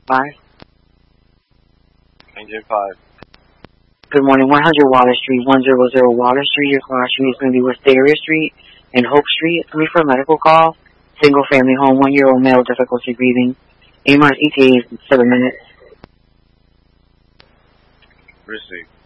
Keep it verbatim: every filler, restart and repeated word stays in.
five. Engine five. Good morning, one hundred Water Street, one hundred Water Street. Your car street is going to be Wisteria Street and Hope Street. It's going to be for a medical call. Single family home, one-year-old male, difficulty breathing. A M R E T A is seven minutes. Receive.